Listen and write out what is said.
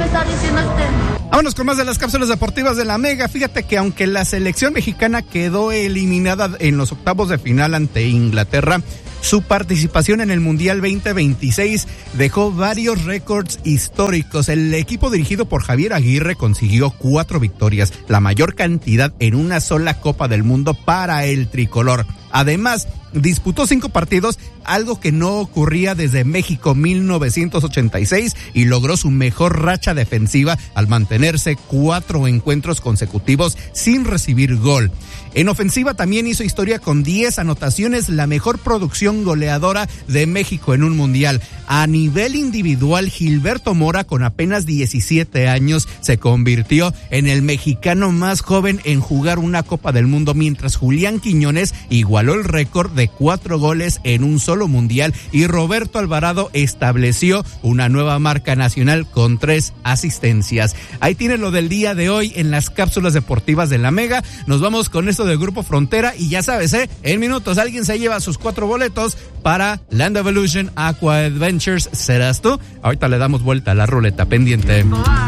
está diciendo usted? Vámonos con más de las cápsulas deportivas de la Mega. Fíjate que aunque la selección mexicana quedó eliminada en los octavos de final ante Inglaterra, su participación en el Mundial 2026 dejó varios récords históricos. El equipo dirigido por Javier Aguirre consiguió 4 victorias, la mayor cantidad en una sola Copa del Mundo para el tricolor. Además, disputó 5 partidos, algo que no ocurría desde México 1986, y logró su mejor racha defensiva al mantenerse 4 encuentros consecutivos sin recibir gol. En ofensiva también hizo historia con 10 anotaciones, la mejor producción goleadora de México en un mundial. A nivel individual, Gilberto Mora, con apenas 17 años, se convirtió en el mexicano más joven en jugar una Copa del Mundo, mientras Julián Quiñones igualó el récord de 4 goles en un solo mundial, y Roberto Alvarado estableció una nueva marca nacional con 3 asistencias. Ahí tienes lo del día de hoy en las cápsulas deportivas de la Mega. Nos vamos con esto del Grupo Frontera y ya sabes, en minutos alguien se lleva sus 4 boletos para Land Evolution Aqua Adventures. ¿Serás tú? Ahorita le damos vuelta a la ruleta, pendiente.